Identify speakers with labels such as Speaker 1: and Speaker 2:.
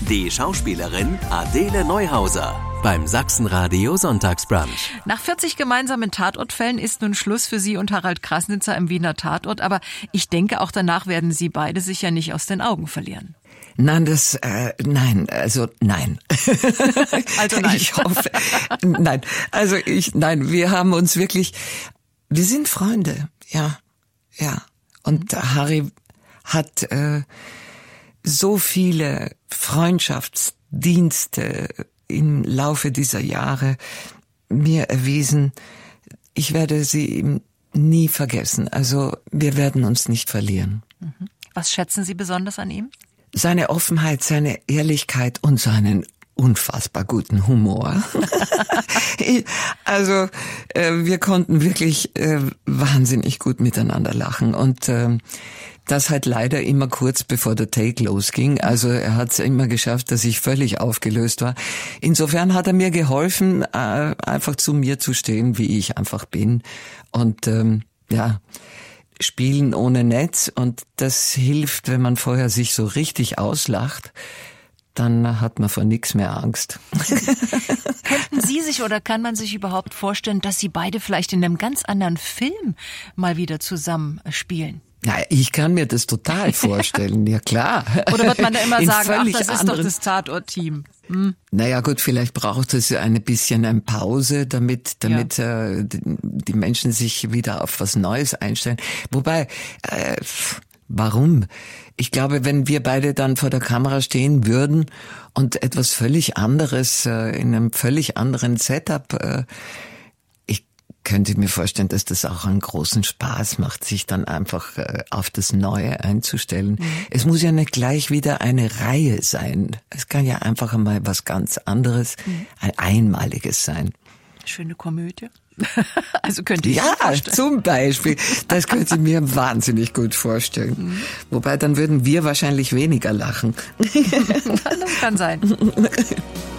Speaker 1: Die Schauspielerin Adele Neuhauser beim Sachsenradio Sonntagsbrunch.
Speaker 2: Nach 40 gemeinsamen Tatortfällen ist nun Schluss für Sie und Harald Krasnitzer im Wiener Tatort. Aber ich denke, auch danach werden Sie beide sich ja nicht aus den Augen verlieren.
Speaker 3: Nein, nein.
Speaker 2: Also nein.
Speaker 3: Ich hoffe, nein, wir haben uns wirklich, wir sind Freunde, ja. Und Harry hat so viele Freundschaftsdienste im Laufe dieser Jahre mir erwiesen. Ich werde sie ihm nie vergessen. Also wir werden uns nicht verlieren.
Speaker 2: Was schätzen Sie besonders an ihm?
Speaker 3: Seine Offenheit, seine Ehrlichkeit und seinen unfassbar guten Humor. Also wir konnten wirklich wahnsinnig gut miteinander lachen und das halt leider immer kurz bevor der Take losging. Also er hat es immer geschafft, dass ich völlig aufgelöst war. Insofern hat er mir geholfen, einfach zu mir zu stehen, wie ich einfach bin. Und spielen ohne Netz. Und das hilft, wenn man vorher sich so richtig auslacht. Dann hat man vor nichts mehr Angst.
Speaker 2: Könnten Sie sich oder kann man sich überhaupt vorstellen, dass Sie beide vielleicht in einem ganz anderen Film mal wieder zusammen spielen?
Speaker 3: Ja, ich kann mir das total vorstellen, ja klar.
Speaker 2: Oder wird man da immer sagen, ach, das ist
Speaker 3: anderen...
Speaker 2: doch das Tatort-Team?
Speaker 3: Naja gut, vielleicht braucht es ein bisschen eine Pause, damit die Menschen sich wieder auf was Neues einstellen. Wobei, warum? Ich glaube, wenn wir beide dann vor der Kamera stehen würden und etwas völlig anderes, in einem völlig anderen Setup, ich könnte mir vorstellen, dass das auch einen großen Spaß macht, sich dann einfach auf das Neue einzustellen. Es muss ja nicht gleich wieder eine Reihe sein. Es kann ja einfach einmal was ganz anderes, ein Einmaliges sein.
Speaker 2: Schöne Komödie. Also könnte ich mir vorstellen.
Speaker 3: Ja, zum Beispiel. Das könnte ich mir wahnsinnig gut vorstellen. Wobei, dann würden wir wahrscheinlich weniger lachen.
Speaker 2: Das kann sein.